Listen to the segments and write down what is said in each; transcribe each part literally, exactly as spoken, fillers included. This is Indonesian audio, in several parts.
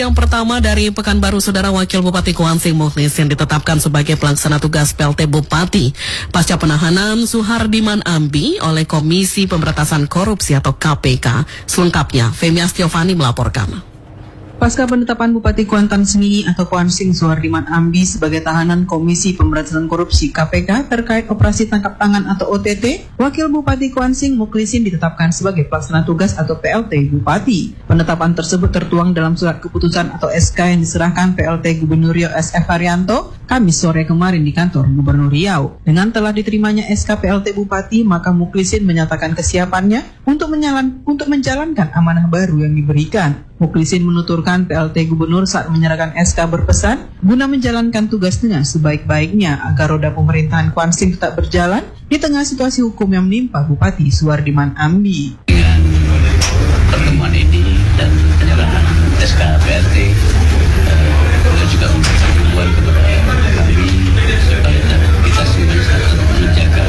Yang pertama dari Pekanbaru, Saudara, Wakil Bupati Kuansing Mukhlisin ditetapkan sebagai pelaksana tugas P L T Bupati pasca penahanan Suhardiman Ambi oleh Komisi Pemberantasan Korupsi atau K P K. Selengkapnya, Femi Astiovani melaporkan. Pasca penetapan Bupati Kuantan Sengingi atau Kuansing Suhardiman Ambi sebagai tahanan Komisi Pemberantasan Korupsi K P K terkait operasi tangkap tangan atau O T T, Wakil Bupati Kuansing Mukhlisin ditetapkan sebagai pelaksana tugas atau P L T Bupati. Penetapan tersebut tertuang dalam surat keputusan atau S K yang diserahkan P L T Gubernur Riau S F Haryanto Kamis sore kemarin di kantor Gubernur Riau. Dengan telah diterimanya S K P L T Bupati, maka Mukhlisin menyatakan kesiapannya untuk menjalan, untuk menjalankan amanah baru yang diberikan. Mukhlisin menuturkan P L T Gubernur saat menyerahkan S K berpesan guna menjalankan tugas dengan sebaik-baiknya agar roda pemerintahan Kuansing tetap berjalan di tengah situasi hukum yang menimpa Bupati Suhardiman Ambi. Dengan pertemuan ini dan penyerahan S K P L T, kita juga memberikan himbauan kepada kami supaya kita senantiasa menjaga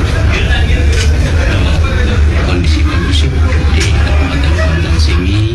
kondisi kondusif di Kabupaten Kuantan Sengingi.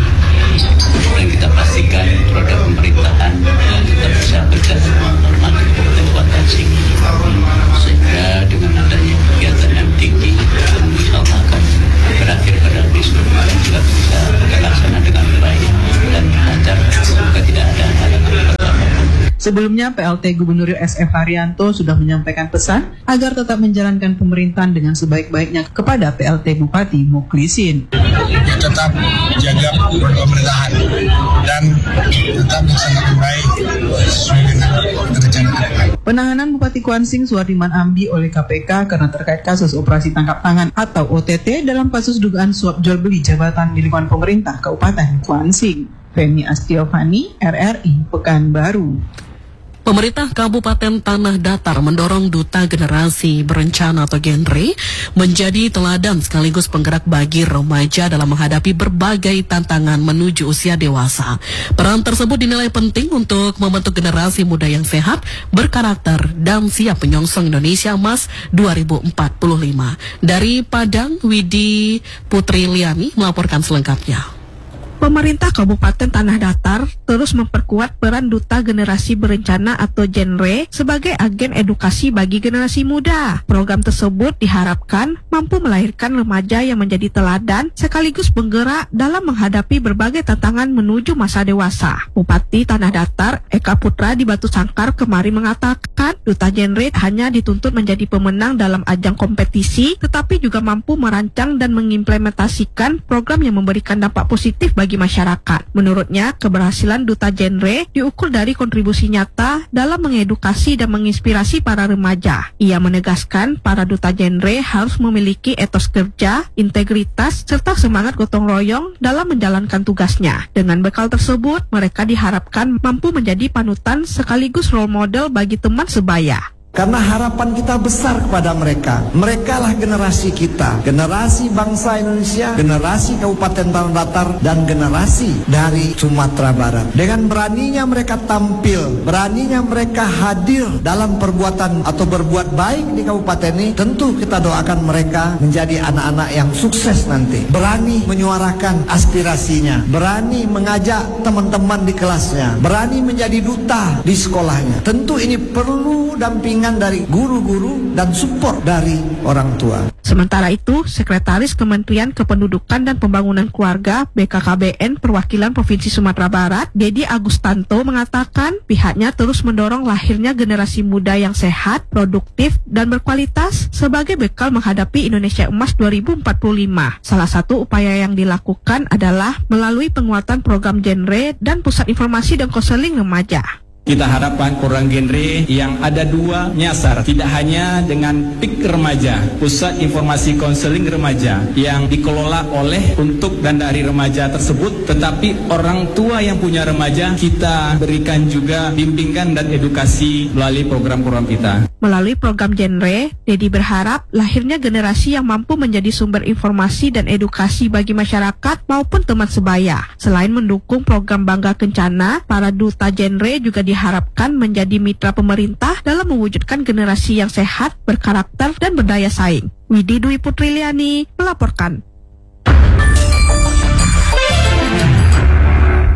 Dan kita pastikan roda pemerintahan tetap bisa berjalan normal di Kabupaten Kuantan Sengingi, sehingga dengan adanya kegiatan yang tinggi insya Allah akan berakhir pada besok dan juga bisa terlaksana dengan baik dan lancar, semoga tidak ada halangan apapun. Sebelumnya, P L T Gubernur S F Haryanto sudah menyampaikan pesan agar tetap menjalankan pemerintahan dengan sebaik-baiknya kepada P L T Bupati Mukhlisin. Tetap jaga pemerintahan dan tetap melaksanakan baik sesuai dengan rencana. Penahanan Bupati Kuansing Suhardiman Ambi oleh K P K karena terkait kasus operasi tangkap tangan atau O T T dalam kasus dugaan suap jual beli jabatan di lingkungan pemerintah Kabupaten Kuansing. Femi Astiovani, R R I, Pekanbaru. Pemerintah Kabupaten Tanah Datar mendorong Duta Generasi Berencana atau Genre menjadi teladan sekaligus penggerak bagi remaja dalam menghadapi berbagai tantangan menuju usia dewasa. Peran tersebut dinilai penting untuk membentuk generasi muda yang sehat, berkarakter, dan siap menyongsong Indonesia Emas dua ribu empat puluh lima. Dari Padang, Widi Putri Liani melaporkan selengkapnya. Pemerintah Kabupaten Tanah Datar terus memperkuat peran Duta Generasi Berencana atau Genre sebagai agen edukasi bagi generasi muda. Program tersebut diharapkan mampu melahirkan remaja yang menjadi teladan sekaligus penggerak dalam menghadapi berbagai tantangan menuju masa dewasa. Bupati Tanah Datar Eka Putra di Batu Sangkar kemarin mengatakan Duta Genre hanya dituntut menjadi pemenang dalam ajang kompetisi, tetapi juga mampu merancang dan mengimplementasikan program yang memberikan dampak positif bagi bagi masyarakat. Menurutnya, keberhasilan Duta Genre diukur dari kontribusi nyata dalam mengedukasi dan menginspirasi para remaja. Ia menegaskan para Duta Genre harus memiliki etos kerja, integritas, serta semangat gotong royong dalam menjalankan tugasnya. Dengan bekal tersebut, mereka diharapkan mampu menjadi panutan sekaligus role model bagi teman sebaya. Karena harapan kita besar kepada mereka. Mereka lah generasi kita, generasi bangsa Indonesia, generasi Kabupaten Tanah Datar, dan generasi dari Sumatera Barat. Dengan beraninya mereka tampil, beraninya mereka hadir dalam perbuatan atau berbuat baik di kabupaten ini, tentu kita doakan mereka menjadi anak-anak yang sukses nanti. Berani menyuarakan aspirasinya, berani mengajak teman-teman di kelasnya, berani menjadi duta di sekolahnya. Tentu ini perlu dampingan dari guru-guru dan support dari orang tua. Sementara itu, Sekretaris Kementerian Kependudukan dan Pembangunan Keluarga B K K B N Perwakilan Provinsi Sumatera Barat, Dedi Agustanto mengatakan pihaknya terus mendorong lahirnya generasi muda yang sehat, produktif, dan berkualitas sebagai bekal menghadapi Indonesia Emas dua ribu empat puluh lima. Salah satu upaya yang dilakukan adalah melalui penguatan program Genre dan Pusat Informasi dan Konseling Remaja. Kita harapkan program Genre yang ada dua nyasar, tidak hanya dengan P I K remaja, Pusat Informasi Konseling Remaja yang dikelola oleh, untuk, dan dari remaja tersebut, tetapi orang tua yang punya remaja kita berikan juga bimbingan dan edukasi melalui program-program kita. Melalui program Genre, Dedi berharap lahirnya generasi yang mampu menjadi sumber informasi dan edukasi bagi masyarakat maupun teman sebaya. Selain mendukung program Bangga Kencana, para Duta Genre juga di diharapkan menjadi mitra pemerintah dalam mewujudkan generasi yang sehat, berkarakter, dan berdaya saing. Widi Dwi Putri Liani melaporkan.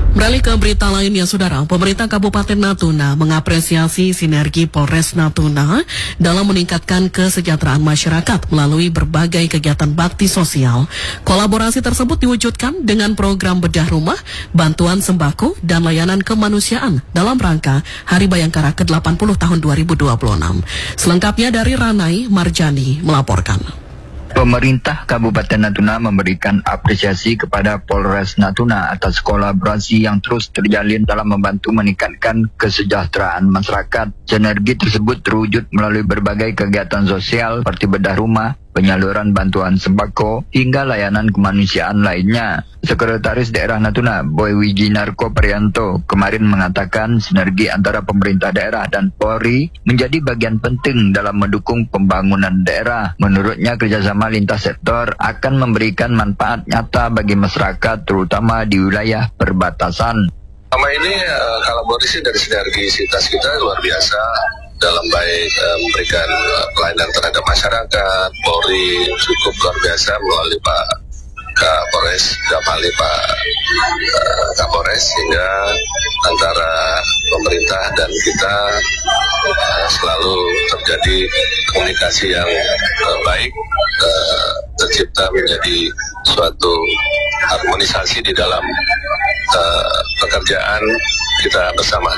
Beralih ke berita lainnya, Saudara. Pemerintah Kabupaten Natuna mengapresiasi sinergi Polres Natuna dalam meningkatkan kesejahteraan masyarakat melalui berbagai kegiatan bakti sosial. Kolaborasi tersebut diwujudkan dengan program bedah rumah, bantuan sembako, dan layanan kemanusiaan dalam rangka Hari Bayangkara ke delapan puluh tahun dua ribu dua puluh enam. Selengkapnya dari Ranai Marjani melaporkan. Pemerintah Kabupaten Natuna memberikan apresiasi kepada Polres Natuna atas kolaborasi yang terus terjalin dalam membantu meningkatkan kesejahteraan masyarakat. Sinergi tersebut terwujud melalui berbagai kegiatan sosial seperti bedah rumah, penyaluran bantuan sembako, hingga layanan kemanusiaan lainnya. Sekretaris Daerah Natuna, Boy Wijinarko Prianto, kemarin mengatakan sinergi antara pemerintah daerah dan Polri menjadi bagian penting dalam mendukung pembangunan daerah. Menurutnya, kerjasama lintas sektor akan memberikan manfaat nyata bagi masyarakat, terutama di wilayah perbatasan. Selama ini uh, kolaborasi dari sinergisitas kita luar biasa dalam baik uh, memberikan uh, pelayanan terhadap masyarakat. Polri cukup luar biasa melalui Pak Kapolres, Kapali Pak uh, Kapolres, sehingga antara pemerintah dan kita uh, selalu terjadi komunikasi yang uh, baik, uh, tercipta menjadi suatu harmonisasi di dalam uh, pekerjaan kita bersama.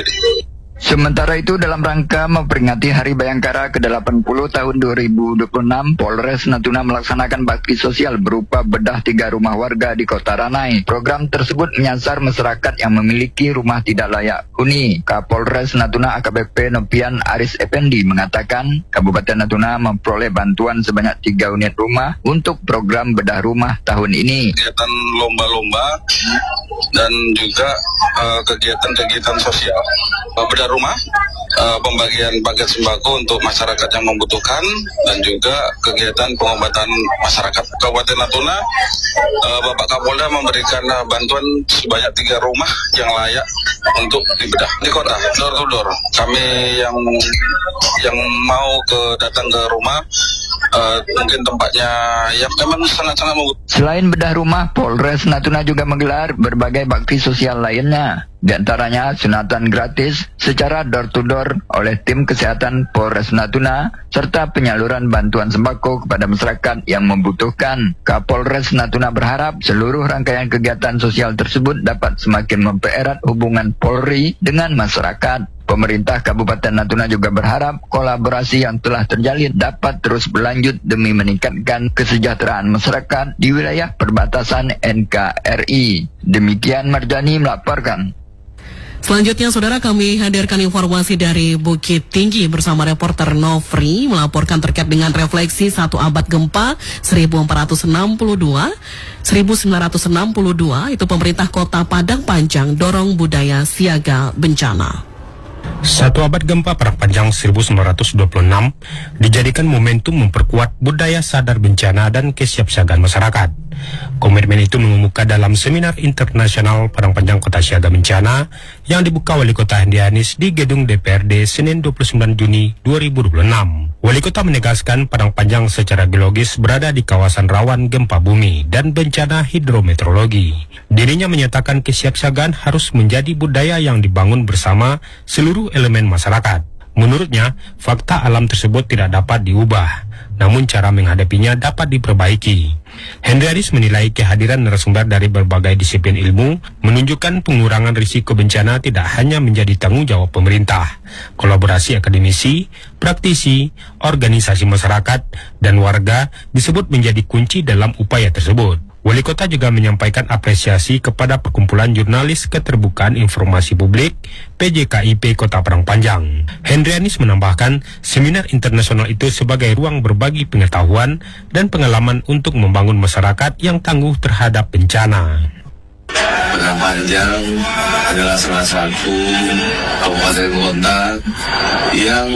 Sementara itu, dalam rangka memperingati Hari Bayangkara ke delapan puluh tahun dua ribu dua puluh enam, Polres Natuna melaksanakan bakti sosial berupa bedah tiga rumah warga di Kota Ranai. Program tersebut menyasar masyarakat yang memiliki rumah tidak layak huni. Kapolres Natuna A K B P Nopian Aris Effendi mengatakan Kabupaten Natuna memperoleh bantuan sebanyak tiga unit rumah untuk program bedah rumah tahun ini. Kegiatan lomba-lomba dan juga uh, kegiatan-kegiatan sosial. Uh, bedah rumah, uh, pembagian paket sembako untuk masyarakat yang membutuhkan, dan juga kegiatan pengobatan masyarakat. Kabupaten Natuna, uh, Bapak Kapolda memberikan uh, bantuan sebanyak tiga rumah yang layak untuk dibedah di kota, door to door. Kami yang yang mau ke datang ke rumah, uh, mungkin tempatnya yang memang sangat-sangat membutuhkan. Selain bedah rumah, Polres Natuna juga menggelar berbagai bakti sosial lainnya. Di antaranya sunatan gratis secara door-to-door oleh tim kesehatan Polres Natuna, serta penyaluran bantuan sembako kepada masyarakat yang membutuhkan. Kapolres Natuna berharap seluruh rangkaian kegiatan sosial tersebut dapat semakin mempererat hubungan Polri dengan masyarakat. Pemerintah Kabupaten Natuna juga berharap kolaborasi yang telah terjalin dapat terus berlanjut demi meningkatkan kesejahteraan masyarakat di wilayah perbatasan N K R I. Demikian Marjani melaporkan. Selanjutnya, Saudara, kami hadirkan informasi dari Bukit Tinggi bersama reporter Nofri melaporkan terkait dengan refleksi satu abad gempa seribu empat ratus enam puluh dua seribu sembilan ratus enam puluh dua. Itu pemerintah Kota Padang Panjang dorong budaya siaga bencana. Satu abad gempa Padang Panjang seribu sembilan ratus dua puluh enam dijadikan momentum memperkuat budaya sadar bencana dan kesiapsiagaan masyarakat. Komitmen itu mengemuka dalam Seminar Internasional Padang Panjang Kota Siaga Bencana yang dibuka Wali Kota Hendi Hanis di Gedung D P R D Senin dua puluh sembilan Juni dua ribu dua puluh enam. Wali Kota menegaskan Padang Panjang secara geologis berada di kawasan rawan gempa bumi dan bencana hidrometeorologi. Dirinya menyatakan kesiapsiagaan harus menjadi budaya yang dibangun bersama seluruh elemen masyarakat. Menurutnya, fakta alam tersebut tidak dapat diubah, namun cara menghadapinya dapat diperbaiki. Hendi Hanis menilai kehadiran narasumber dari berbagai disiplin ilmu menunjukkan pengurangan risiko bencana tidak hanya menjadi tanggung jawab pemerintah. Kolaborasi akademisi, praktisi, organisasi masyarakat, dan warga disebut menjadi kunci dalam upaya tersebut. Wali Kota juga menyampaikan apresiasi kepada Perkumpulan Jurnalis Keterbukaan Informasi Publik P J K I P Kota Padang Panjang. Hendi Hanis menambahkan, seminar internasional itu sebagai ruang berbagi pengetahuan dan pengalaman untuk membangun masyarakat yang tangguh terhadap bencana. Padang Panjang adalah salah satu kabupaten kota yang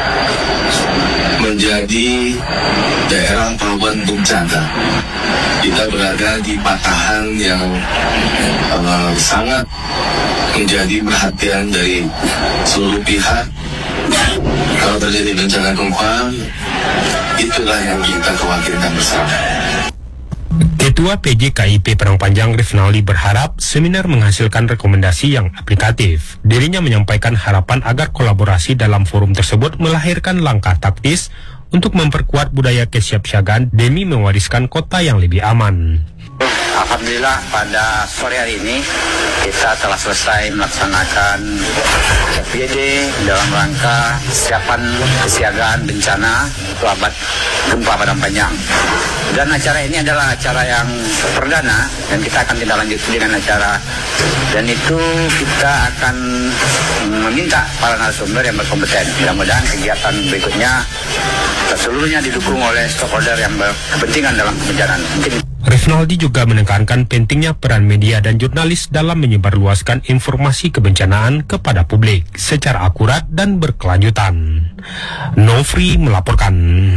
menjadi daerah rawan bencana. Kita berada di patahan yang uh, sangat menjadi perhatian dari seluruh pihak. Kalau terjadi bencana gempa, itulah yang kita khawatirkan bersama. Ketua Ketua P J K I P Padang Panjang Rifnaldi berharap seminar menghasilkan rekomendasi yang aplikatif. Dirinya menyampaikan harapan agar kolaborasi dalam forum tersebut melahirkan langkah taktis untuk memperkuat budaya kesiapsiagaan demi mewariskan kota yang lebih aman. Alhamdulillah pada sore hari ini kita telah selesai melaksanakan P D dalam rangka kesiapan kesiagaan bencana akibat gempa Padang Panjang. Dan acara ini adalah acara yang perdana dan kita akan tindak lanjut dengan acara, dan itu kita akan meminta para narasumber yang berkompeten. Mudah-mudahan kegiatan berikutnya seluruhnya didukung oleh stakeholder yang berkepentingan dalam kebencanaan. Rifnaldi juga menekankan pentingnya peran media dan jurnalis dalam menyebarluaskan informasi kebencanaan kepada publik secara akurat dan berkelanjutan. Nofri melaporkan.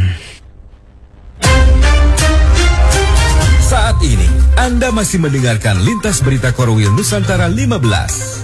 Saat ini Anda masih mendengarkan Lintas Berita Korwil Nusantara lima belas.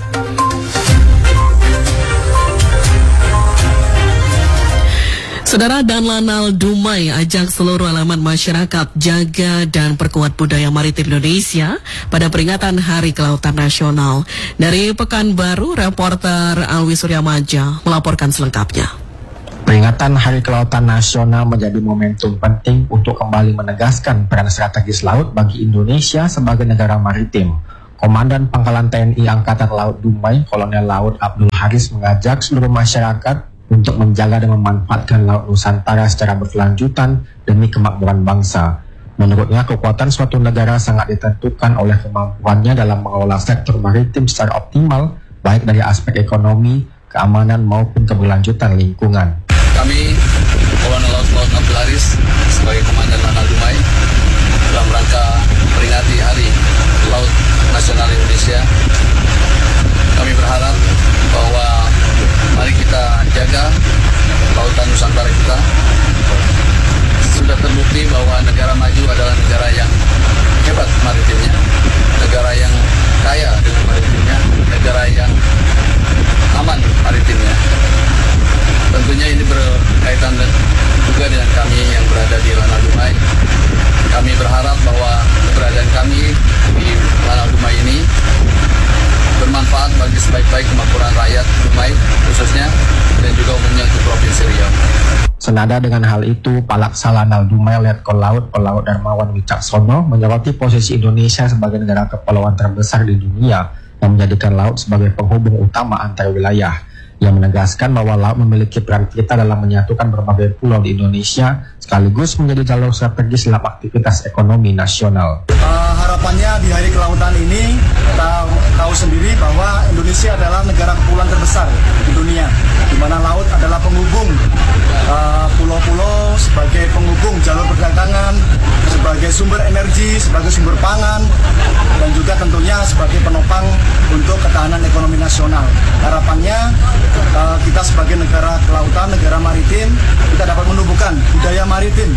Saudara, dan Lanal Dumai ajak seluruh elemen masyarakat jaga dan perkuat budaya maritim Indonesia pada peringatan Hari Kelautan Nasional. Dari Pekanbaru, reporter Alwi Suryamaja melaporkan selengkapnya. Peringatan Hari Kelautan Nasional menjadi momentum penting untuk kembali menegaskan peran strategis laut bagi Indonesia sebagai negara maritim. Komandan Pangkalan T N I Angkatan Laut Dumai, Kolonel Laut Abdul Haris mengajak seluruh masyarakat untuk menjaga dan memanfaatkan Laut Nusantara secara berkelanjutan demi kemakmuran bangsa. Menurutnya, kekuatan suatu negara sangat ditentukan oleh kemampuannya dalam mengelola sektor maritim secara optimal, baik dari aspek ekonomi, keamanan, maupun keberlanjutan lingkungan. Kami, Kolonel Laut Laut Abdul Haris, sebagai Komandan Lanal Dumai, dalam rangka peringati Hari Laut Nasional Indonesia, kami berharap bahwa mari kita jaga lautan Nusantara kita. Sudah terbukti bahwa negara maju adalah negara yang hebat maritimnya, negara yang kaya dengan maritimnya, negara yang aman maritimnya. Tentunya ini berkaitan juga dengan kami yang berada di Lanal Dumai. Kami berharap bahwa keberadaan kami di Lanal Dumai ini bermanfaat bagi sebaik-baik kemakmuran rakyat Dumai khususnya, dan juga umumnya untuk Provinsi Riau. Senada dengan hal itu, Palaksa Lanal Dumai Letkol Laut Pelaut Darmawan Wicaksono menyoroti posisi Indonesia sebagai negara kepulauan terbesar di dunia yang menjadikan laut sebagai penghubung utama antar wilayah. Yang menegaskan bahwa laut memiliki peran vital dalam menyatukan berbagai pulau di Indonesia sekaligus menjadi jalur strategis dalam aktivitas ekonomi nasional. Uh, harapannya di Hari Kelautan ini kita tahu sendiri bahwa Indonesia adalah negara kepulauan terbesar di dunia, di mana laut adalah penghubung uh, pulau-pulau, sebagai penghubung jalur perdagangan, sebagai sumber energi, sebagai sumber pangan, dan juga tentunya sebagai penopang untuk ketahanan ekonomi nasional. Harapannya uh, kita sebagai negara kelautan, negara maritim, kita dapat menumbuhkan budaya maritim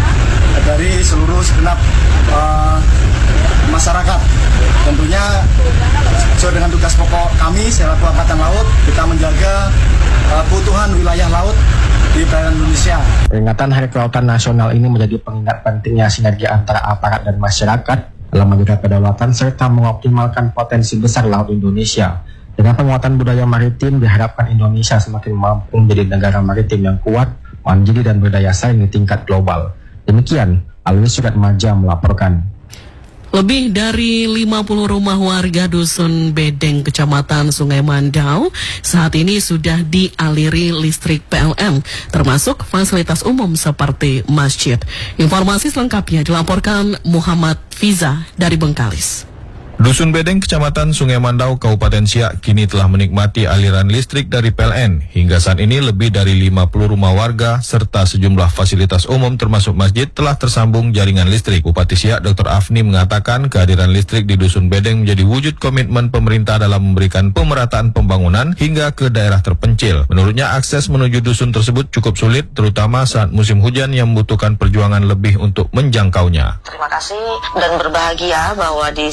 dari seluruh segenap uh, masyarakat. Tentunya sesuai dengan tugas pokok kami selaku Angkatan Laut, kita menjaga uh, keutuhan wilayah laut di perairan Indonesia. Peringatan Hari Kelautan Nasional ini menjadi pengingat pentingnya sinergi antara aparat dan masyarakat dalam menjaga kedaulatan serta mengoptimalkan potensi besar laut Indonesia. Dengan penguatan budaya maritim, diharapkan Indonesia semakin mampu menjadi negara maritim yang kuat, mandiri dan berdaya saing di tingkat global. Demikian, Alwi Suryamaja melaporkan. Lebih dari lima puluh rumah warga Dusun Bedeng, Kecamatan Sungai Mandau saat ini sudah dialiri listrik P L N, termasuk fasilitas umum seperti masjid. Informasi selengkapnya dilaporkan Muhammad Fiza dari Bengkalis. Dusun Bedeng, Kecamatan Sungai Mandau, Kabupaten Siak kini telah menikmati aliran listrik dari P L N. Hingga saat ini lebih dari lima puluh rumah warga serta sejumlah fasilitas umum termasuk masjid telah tersambung jaringan listrik. Bupati Siak Doktor Afni mengatakan kehadiran listrik di Dusun Bedeng menjadi wujud komitmen pemerintah dalam memberikan pemerataan pembangunan hingga ke daerah terpencil. Menurutnya akses menuju dusun tersebut cukup sulit, terutama saat musim hujan yang membutuhkan perjuangan lebih untuk menjangkaunya. Terima kasih dan berbahagia bahwa di salah satu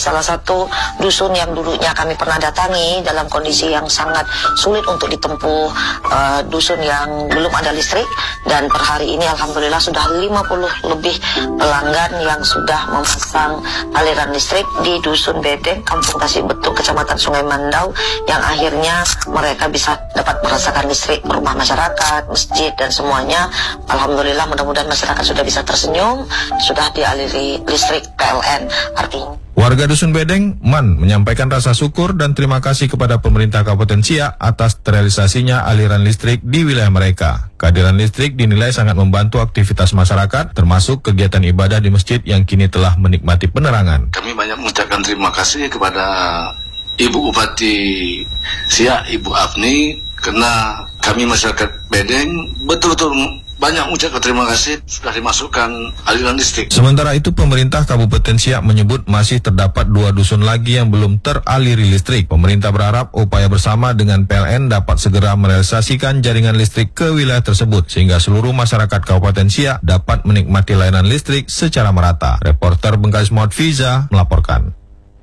satu dusun yang dulunya kami pernah datangi dalam kondisi yang sangat sulit untuk ditempuh, uh, dusun yang belum ada listrik, dan per hari ini alhamdulillah sudah lima puluh lebih pelanggan yang sudah memasang aliran listrik di dusun Bedeng, Kampung Tasik Betung, Kecamatan Sungai Mandau, yang akhirnya mereka bisa dapat merasakan listrik rumah masyarakat, masjid, dan semuanya. Alhamdulillah, mudah-mudahan masyarakat sudah bisa tersenyum, sudah dialiri listrik P L N. Artinya warga Dusun Bedeng, Man, menyampaikan rasa syukur dan terima kasih kepada pemerintah Kabupaten Siak atas terrealisasinya aliran listrik di wilayah mereka. Kehadiran listrik dinilai sangat membantu aktivitas masyarakat, termasuk kegiatan ibadah di masjid yang kini telah menikmati penerangan. Kami banyak mengucapkan terima kasih kepada Ibu Bupati Siak, Ibu Afni, karena kami masyarakat Bedeng betul-betul banyak mengucapkan terima kasih sudah dimasukkan aliran listrik. Sementara itu, pemerintah Kabupaten Siak menyebut masih terdapat dua dusun lagi yang belum teraliri listrik. Pemerintah berharap upaya bersama dengan P L N dapat segera merealisasikan jaringan listrik ke wilayah tersebut, sehingga seluruh masyarakat Kabupaten Siak dapat menikmati layanan listrik secara merata. Reporter Bengkalis Muhammad Fiza melaporkan.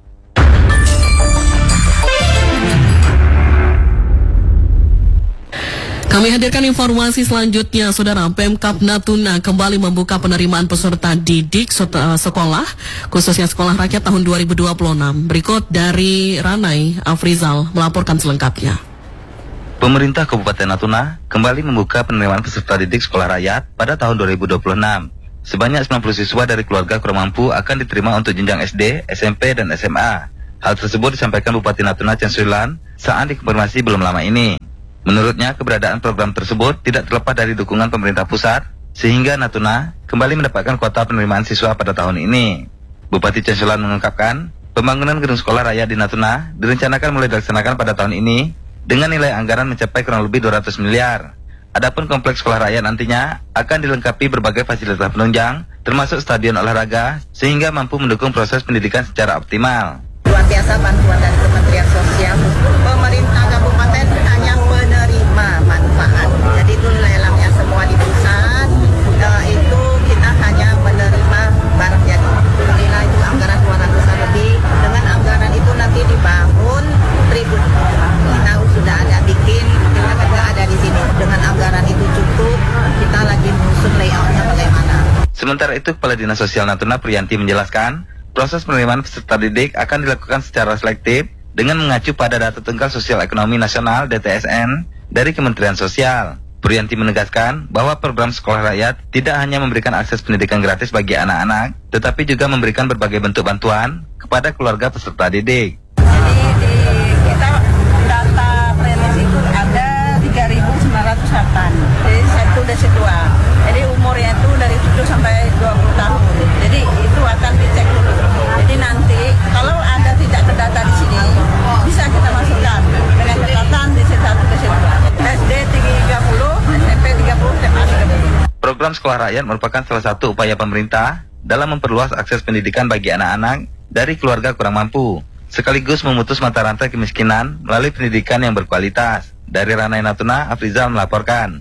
Kami hadirkan informasi selanjutnya, Saudara. Pemkab Natuna kembali membuka penerimaan peserta didik sekolah, khususnya sekolah rakyat tahun dua ribu dua puluh enam. Berikut dari Ranai Afrizal melaporkan selengkapnya. Pemerintah Kabupaten Natuna kembali membuka penerimaan peserta didik sekolah rakyat pada tahun dua ribu dua puluh enam. Sebanyak sembilan puluh siswa dari keluarga kurang mampu akan diterima untuk jenjang S D, S M P, dan S M A. Hal tersebut disampaikan Bupati Natuna Chen Suilan saat dikonfirmasi belum lama ini. Menurutnya, keberadaan program tersebut tidak terlepas dari dukungan pemerintah pusat, sehingga Natuna kembali mendapatkan kuota penerimaan siswa pada tahun ini. Bupati Chen Suilan mengungkapkan, pembangunan gedung sekolah rakyat di Natuna direncanakan mulai dilaksanakan pada tahun ini dengan nilai anggaran mencapai kurang lebih dua ratus miliar. Adapun kompleks sekolah rakyat nantinya akan dilengkapi berbagai fasilitas penunjang, termasuk stadion olahraga, sehingga mampu mendukung proses pendidikan secara optimal. Luar biasa bantuan dari Kementerian Sosial. Pemerintah kabupaten hanya menerima manfaat. Jadi itu lelangnya semua di pusat. Uh, itu kita hanya menerima barang jadi. Nilai itu anggaran dua ratusan lebih. Dengan anggaran itu nanti dibangun tribun. Kita sudah ada bikin, kita kan nggak ada di sini. Dengan anggaran itu cukup, kita lagi menyusun layoutnya bagaimana. Sementara itu, Kepala Dinas Sosial Natuna Priyanti menjelaskan, proses penerimaan peserta didik akan dilakukan secara selektif dengan mengacu pada data Tunggal Sosial Ekonomi Nasional D T S N dari Kementerian Sosial. Priyanti menegaskan bahwa program sekolah rakyat tidak hanya memberikan akses pendidikan gratis bagi anak-anak, tetapi juga memberikan berbagai bentuk bantuan kepada keluarga peserta didik. Jadi di kita data premis itu ada tiga ribu sembilan ratus delapan. Jadi satu dan dua. Jadi umurnya itu dari tujuh sampai dua puluh tahun. Jadi itu akan dicek dulu. Jadi nanti kalau ada tidak terdata di sini, bisa kita masukkan dengan catatan di C satu dan C dua. S D tiga puluh, S M P tiga puluh, S M A tiga puluh. Program sekolah rakyat merupakan salah satu upaya pemerintah dalam memperluas akses pendidikan bagi anak-anak dari keluarga kurang mampu, sekaligus memutus mata rantai kemiskinan melalui pendidikan yang berkualitas. Dari Ranai Natuna, Afrizal melaporkan.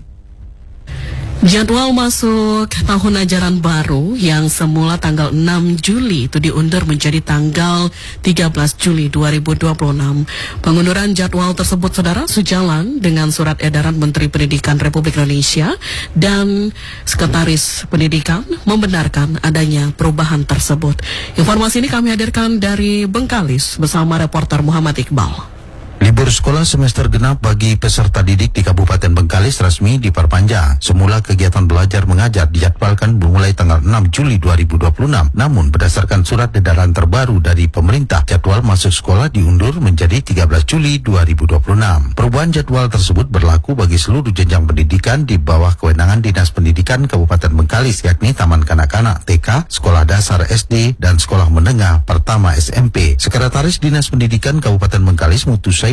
Jadwal masuk tahun ajaran baru yang semula tanggal enam Juli itu diundur menjadi tanggal tiga belas Juli dua ribu dua puluh enam. Pengunduran jadwal tersebut, Saudara, sejalan dengan surat edaran Menteri Pendidikan Republik Indonesia, dan Sekretaris Pendidikan membenarkan adanya perubahan tersebut. Informasi ini kami hadirkan dari Bengkalis bersama reporter Muhammad Iqbal. Libur sekolah semester genap bagi peserta didik di Kabupaten Bengkalis resmi diperpanjang. Semula kegiatan belajar mengajar dijadwalkan dimulai tanggal enam Juli dua ribu dua puluh enam. Namun berdasarkan surat edaran terbaru dari pemerintah, jadwal masuk sekolah diundur menjadi tiga belas Juli dua ribu dua puluh enam. Perubahan jadwal tersebut berlaku bagi seluruh jenjang pendidikan di bawah kewenangan Dinas Pendidikan Kabupaten Bengkalis, yakni Taman Kanak-kanak T K, Sekolah Dasar S D, dan Sekolah Menengah Pertama S M P. Sekretaris Dinas Pendidikan Kabupaten Bengkalis Mutusai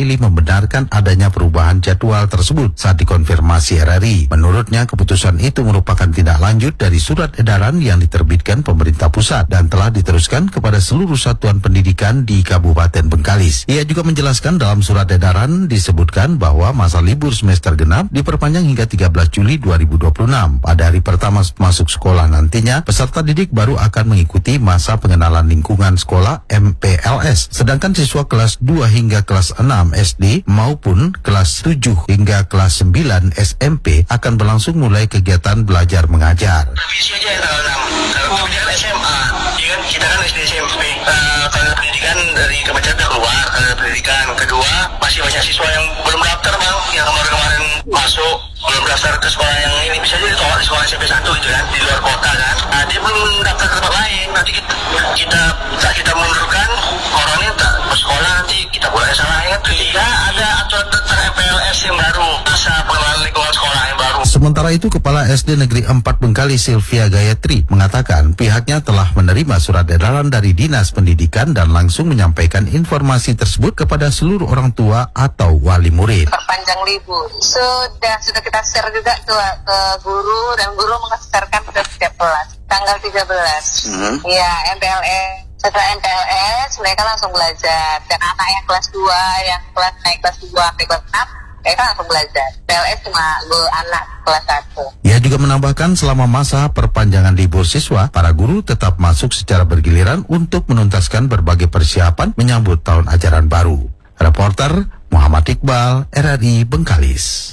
Lili membenarkan adanya perubahan jadwal tersebut saat dikonfirmasi R R I. Menurutnya, keputusan itu merupakan tindak lanjut dari surat edaran yang diterbitkan pemerintah pusat dan telah diteruskan kepada seluruh satuan pendidikan di Kabupaten Bengkalis. Ia juga menjelaskan dalam surat edaran disebutkan bahwa masa libur semester genap diperpanjang hingga tiga belas Juli dua ribu dua puluh enam. Pada hari pertama masuk sekolah nantinya, peserta didik baru akan mengikuti masa pengenalan lingkungan sekolah M P L S. Sedangkan siswa kelas dua hingga kelas enam S D maupun kelas tujuh hingga kelas sembilan S M P akan berlangsung mulai kegiatan belajar mengajar. Revisi aja ya tanggal enam. Kalau pendidikan S M A, ya kan kita kan S D S M P. Uh, kalau pendidikan dari Kementerian udah keluar, uh, pendidikan kedua masih banyak siswa yang belum daftar bang, yang kemarin-kemarin masuk belum daftar ke sekolah yang ini, bisa jadi ditolak di sekolah S M P satu itu kan, di luar kota kan. Nah, dia belum daftar ke tempat lain. Nanti kita kita tak kita mundurkan orangnya tak bersekolah, nanti kita boleh salahnya. Ketiga, ada aturan tentang M P L S yang baru, masa pengenalan lingkungan sekolah yang baru. Sementara itu, Kepala S D Negeri empat Bengkalis Sylvia Gayatri mengatakan pihaknya telah menerima surat edaran dari Dinas Pendidikan dan langsung menyampaikan informasi tersebut kepada seluruh orang tua atau wali murid. Perpanjang libur sudah sudah kita share juga ke, ke guru, dan guru mengeserkan ke setiap kelas tanggal tiga belas. Mm-hmm. Ya, M P L S. Setelah M P L S mereka langsung belajar, dan anak yang kelas dua, yang kelas naik kelas dua sampai kelas enam mereka langsung belajar. P L S cuma guru anak kelas satu. Ia juga menambahkan selama masa perpanjangan libur siswa, para guru tetap masuk secara bergiliran untuk menuntaskan berbagai persiapan menyambut tahun ajaran baru. Reporter Muhammad Iqbal, R R I Bengkalis.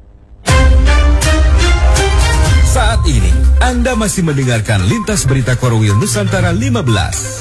Saat ini, Anda masih mendengarkan Lintas Berita Korwil Nusantara lima belas.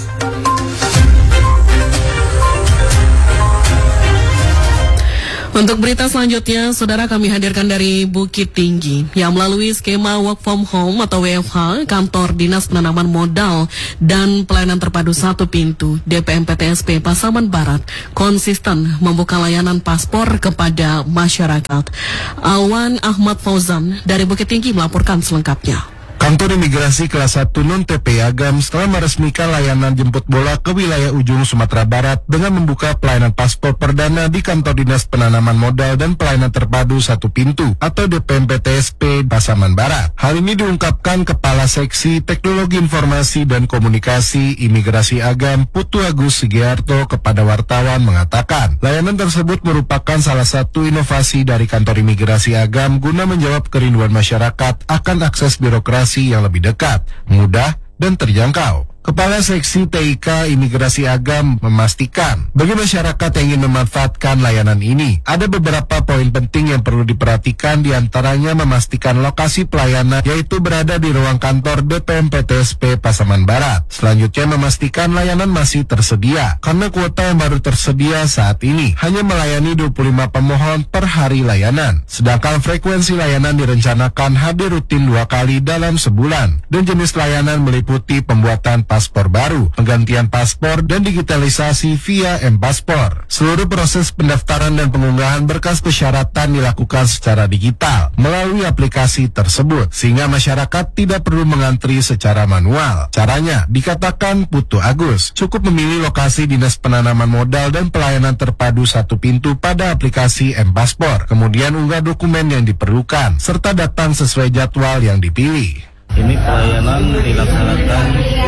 Untuk berita selanjutnya, saudara, kami hadirkan dari Bukit Tinggi yang melalui skema work from home atau W F H, kantor Dinas Penanaman Modal dan Pelayanan Terpadu Satu Pintu D P M P T S P Pasaman Barat konsisten membuka layanan paspor kepada masyarakat. Alwan Ahmad Fauzan dari Bukit Tinggi melaporkan selengkapnya. Kantor Imigrasi Kelas satu Non-T P Agam telah meresmikan layanan jemput bola ke wilayah ujung Sumatera Barat dengan membuka pelayanan paspor perdana di Kantor Dinas Penanaman Modal dan Pelayanan Terpadu Satu Pintu atau D P M P T S P Pasaman Barat. Hal ini diungkapkan Kepala Seksi Teknologi Informasi dan Komunikasi Imigrasi Agam Putu Agus Sugiarto kepada wartawan mengatakan, layanan tersebut merupakan salah satu inovasi dari Kantor Imigrasi Agam guna menjawab kerinduan masyarakat akan akses birokrasi yang lebih dekat, mudah, dan terjangkau. Kepala Seksi T I K Imigrasi Agam memastikan bagi masyarakat yang ingin memanfaatkan layanan ini, ada beberapa poin penting yang perlu diperhatikan, diantaranya memastikan lokasi pelayanan yaitu berada di ruang kantor D P M P T S P Pasaman Barat. Selanjutnya memastikan layanan masih tersedia, karena kuota yang baru tersedia saat ini hanya melayani dua puluh lima pemohon per hari layanan. Sedangkan frekuensi layanan direncanakan hadir rutin dua kali dalam sebulan, dan jenis layanan meliputi pembuatan paspor baru, penggantian paspor, dan digitalisasi via M-Paspor. Seluruh proses pendaftaran dan pengunggahan berkas persyaratan dilakukan secara digital melalui aplikasi tersebut, sehingga masyarakat tidak perlu mengantri secara manual. Caranya, dikatakan Putu Agus, cukup memilih lokasi Dinas Penanaman Modal dan Pelayanan Terpadu Satu Pintu pada aplikasi M-Paspor, kemudian unggah dokumen yang diperlukan, serta datang sesuai jadwal yang dipilih. Ini pelayanan dilaksanakan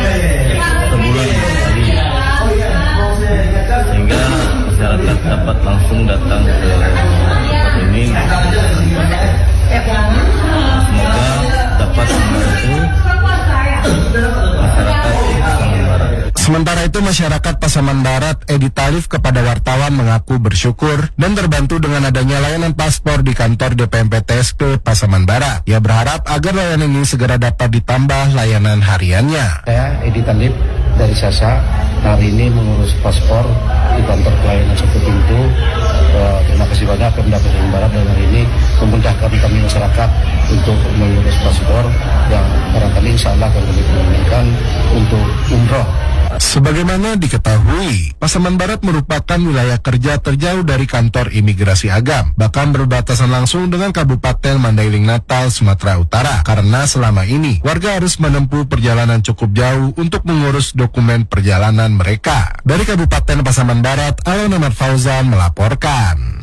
sebulan sekali, sehingga masyarakat dapat langsung datang ke tempat ini. Semoga dapat membantu masyarakat di Pasaman Barat. Sementara itu, masyarakat Pasaman Barat Edi Talif kepada wartawan mengaku bersyukur dan terbantu dengan adanya layanan paspor di kantor D P M P T S P Pasaman Barat. Ia berharap agar layanan ini segera dapat ditambah layanan hariannya. Saya Edi Talif dari Sasa, hari ini mengurus paspor di kantor pelayanan Satu Pintu. Uh, terima kasih banyak Pemda Pasaman Barat dan hari ini memudahkan kami masyarakat untuk mengurus paspor yang barangkali insya Allah akan lebih memudahkan untuk umroh Sebagaimana diketahui, Pasaman Barat merupakan wilayah kerja terjauh dari kantor imigrasi Agam, bahkan berbatasan langsung dengan Kabupaten Mandailing Natal, Sumatera Utara. Karena selama ini, warga harus menempuh perjalanan cukup jauh untuk mengurus dokumen perjalanan mereka. Dari Kabupaten Pasaman Barat, Alon Ahmad Fauzan melaporkan.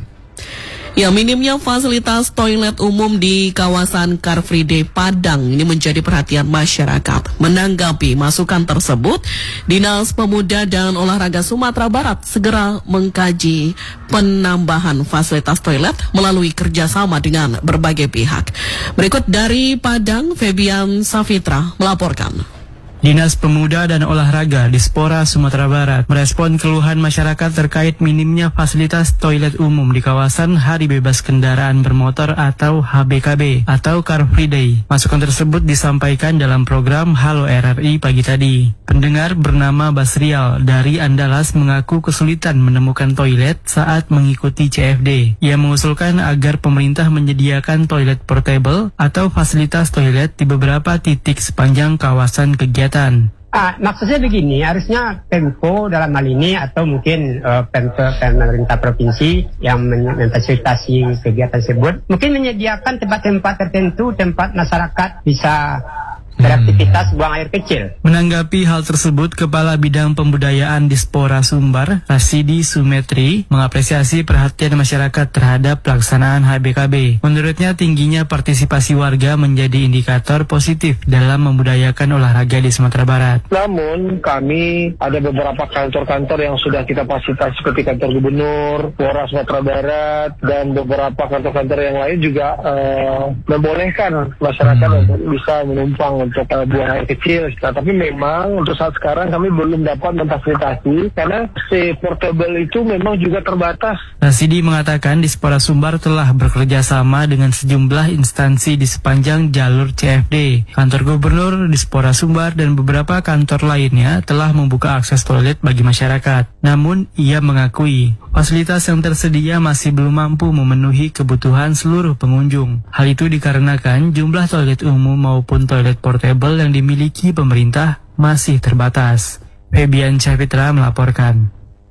Ya, minimnya fasilitas toilet umum di kawasan Car Free Day Padang ini menjadi perhatian masyarakat. Menanggapi masukan tersebut, Dinas Pemuda dan Olahraga Sumatera Barat segera mengkaji penambahan fasilitas toilet melalui kerjasama dengan berbagai pihak. Berikut dari Padang, Febian Safitra melaporkan. Dinas Pemuda dan Olahraga Dispora Sumatera Barat merespon keluhan masyarakat terkait minimnya fasilitas toilet umum di kawasan Hari Bebas Kendaraan Bermotor atau H B K B atau Car Free Day. Masukan tersebut disampaikan dalam program Halo R R I pagi tadi. Pendengar bernama Basrial dari Andalas mengaku kesulitan menemukan toilet saat mengikuti C F D. Ia mengusulkan agar pemerintah menyediakan toilet portable atau fasilitas toilet di beberapa titik sepanjang kawasan kegiatan. Ah, maksudnya begini, harusnya Pemko dalam hal ini atau mungkin uh, pemerintah provinsi yang memfasilitasi kegiatan tersebut mungkin menyediakan tempat-tempat tertentu, tempat masyarakat bisa beraktivitas buang air kecil. Menanggapi hal tersebut, Kepala Bidang Pembudayaan Dispora Sumbar, Rasidi Sumetri, mengapresiasi perhatian masyarakat terhadap pelaksanaan H B K B. Menurutnya, tingginya partisipasi warga menjadi indikator positif dalam membudayakan olahraga di Sumatera Barat. Namun, kami ada beberapa kantor-kantor yang sudah kita fasilitasi seperti kantor gubernur, Polres Sumatera Barat, dan beberapa kantor-kantor yang lain juga uh, membolehkan masyarakat hmm. untuk bisa menumpang untuk uh, buang air kecil. Nah, tapi memang untuk saat sekarang kami belum dapat memfasilitasi karena si portable itu memang juga terbatas. Rasidi mengatakan Dispora Sumbar telah bekerja sama dengan sejumlah instansi di sepanjang jalur C F D. Kantor Gubernur, Dispora Sumbar, dan beberapa kantor lainnya telah membuka akses toilet bagi masyarakat. Namun, ia mengakui fasilitas yang tersedia masih belum mampu memenuhi kebutuhan seluruh pengunjung. Hal itu dikarenakan jumlah toilet umum maupun toilet portable yang dimiliki pemerintah masih terbatas. Febian Safitra melaporkan.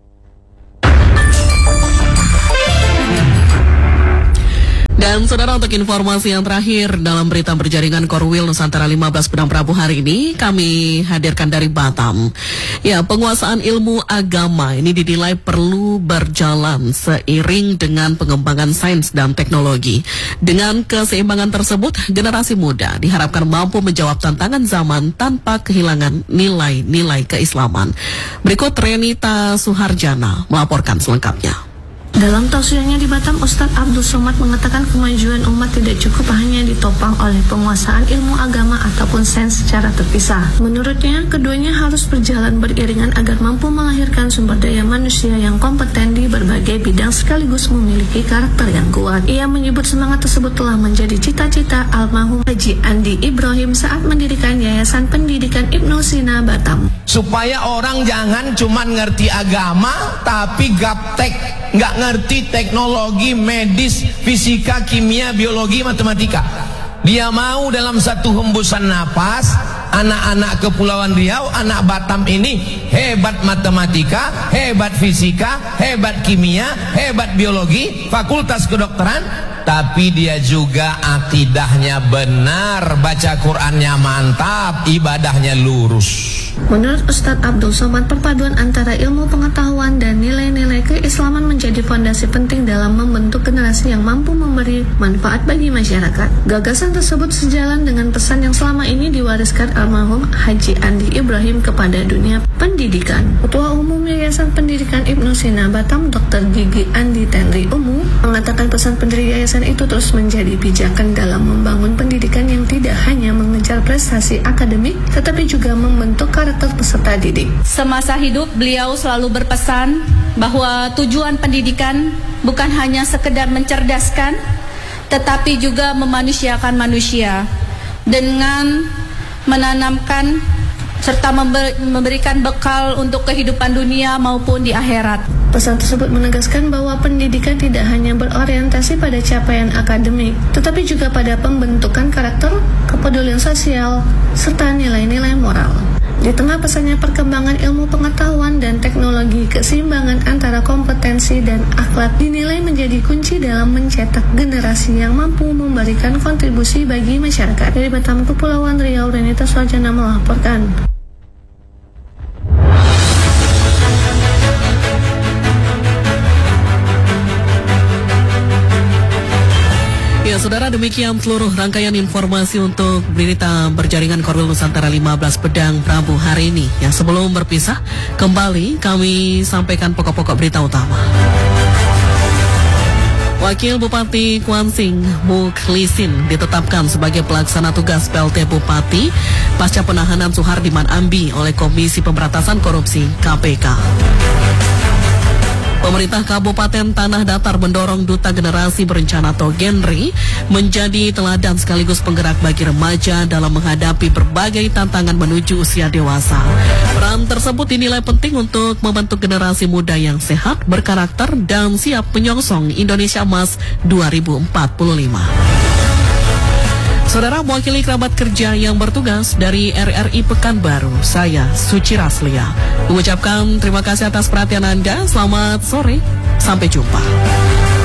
Dan saudara, untuk informasi yang terakhir dalam berita berjaringan Korwil Nusantara lima belas Padang Prabu hari ini kami hadirkan dari Batam. Ya, penguasaan ilmu agama ini dinilai perlu berjalan seiring dengan pengembangan sains dan teknologi. Dengan keseimbangan tersebut, generasi muda diharapkan mampu menjawab tantangan zaman tanpa kehilangan nilai-nilai keislaman. Berikut Renita Suharjana melaporkan selengkapnya. Dalam tausiahnya di Batam, Ustadz Abdul Somad mengatakan kemajuan umat tidak cukup hanya ditopang oleh penguasaan ilmu agama ataupun sains secara terpisah. Menurutnya, keduanya harus berjalan beriringan agar mampu melahirkan sumber daya manusia yang kompeten di berbagai bidang sekaligus memiliki karakter yang kuat. Ia menyebut semangat tersebut telah menjadi cita-cita almarhum Haji Andi Ibrahim saat mendirikan Yayasan Pendidikan Ibnu Sina Batam. Supaya orang jangan cuma ngerti agama, tapi gaptek, nggak ngerti teknologi, medis, fisika, kimia, biologi, matematika. Dia mau dalam satu hembusan napas, anak-anak Kepulauan Riau, anak Batam ini hebat matematika, hebat fisika, hebat kimia, hebat biologi, fakultas kedokteran, tapi dia juga akidahnya benar, baca Qur'annya mantap, ibadahnya lurus. Menurut Ustadz Abdul Somad, perpaduan antara ilmu pengetahuan dan nilai-nilai keislaman menjadi fondasi penting dalam membentuk generasi yang mampu memberi manfaat bagi masyarakat. Gagasan tersebut sejalan dengan pesan yang selama ini diwariskan almarhum Haji Andi Ibrahim kepada dunia pendidikan. Ketua Umum Yayasan Pendidikan Ibnu Sina Batam, Doktor Gigi Andi Tenri Umu, mengatakan pesan pendiri yayasan itu terus menjadi pijakan dalam membangun pendidikan yang tidak hanya mengejar prestasi akademik, tetapi juga membentuk karakter peserta didik. Semasa hidup, beliau selalu berpesan bahwa tujuan pendidikan bukan hanya sekedar mencerdaskan, tetapi juga memanusiakan manusia dengan menanamkan serta memberikan bekal untuk kehidupan dunia maupun di akhirat. Pesan tersebut menegaskan bahwa pendidikan tidak hanya berorientasi pada capaian akademik, tetapi juga pada pembentukan karakter, kepedulian sosial, serta nilai-nilai moral. Di tengah pesatnya perkembangan ilmu pengetahuan dan teknologi, keseimbangan antara kompetensi dan akhlak dinilai menjadi kunci dalam mencetak generasi yang mampu memberikan kontribusi bagi masyarakat. Dari Batam Kepulauan Riau, Renita Swajana melaporkan. Ya, saudara, demikian seluruh rangkaian informasi untuk berita berjaringan Korwil Nusantara lima belas Pedang Prabu hari ini. Yang sebelum berpisah, kembali kami sampaikan pokok-pokok berita utama. Wakil Bupati Kuansing, Mukhlisin, ditetapkan sebagai pelaksana tugas P L T Bupati pasca penahanan Suhardiman Ambi oleh Komisi Pemberantasan Korupsi K P K. Pemerintah Kabupaten Tanah Datar mendorong Duta Generasi Berencana atau Genri menjadi teladan sekaligus penggerak bagi remaja dalam menghadapi berbagai tantangan menuju usia dewasa. Peran tersebut dinilai penting untuk membentuk generasi muda yang sehat, berkarakter, dan siap menyongsong Indonesia Emas dua ribu empat puluh lima. Saudara, mewakili kerabat kerja yang bertugas dari R R I Pekanbaru, saya Suci Raslia mengucapkan terima kasih atas perhatian Anda. Selamat sore, sampai jumpa.